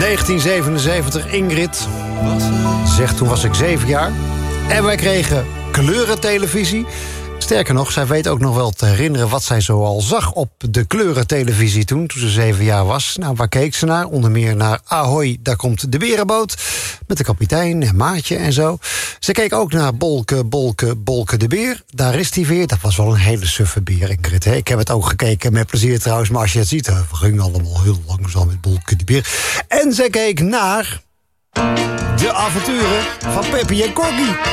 1977, Ingrid zegt, toen was ik 7 jaar. En wij kregen kleurentelevisie. Sterker nog, zij weet ook nog wel te herinneren wat zij zoal zag op de kleurentelevisie toen ze 7 jaar was. Nou, waar keek ze naar? Onder meer naar Ahoy, daar komt de berenboot. Met de kapitein en Maatje en zo. Ze keek ook naar Bolke de beer. Daar is hij weer. Dat was wel een hele suffe beer, Ingrid. Hè? Ik heb het ook gekeken met plezier trouwens. Maar als je het ziet, we gingen allemaal heel langzaam met Bolke de beer. En ze keek naar de avonturen van Peppy en Corky.